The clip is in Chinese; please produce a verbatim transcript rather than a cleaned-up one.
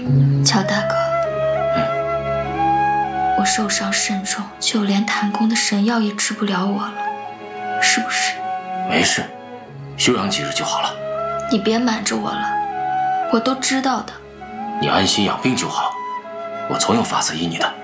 乔大哥，嗯，我受伤甚重，就连弹弓的神药也治不了我了，是不是？ 没事，休养几日就好了。 你别瞒着我了，我都知道的。 你安心养病就好，我总有法子医你的。